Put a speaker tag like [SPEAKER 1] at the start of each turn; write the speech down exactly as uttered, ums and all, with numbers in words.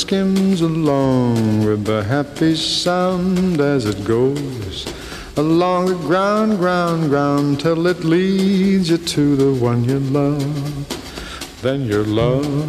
[SPEAKER 1] skims along with the happy sound as it goes along the ground, ground, ground, till it leads you to the one you love. Then your love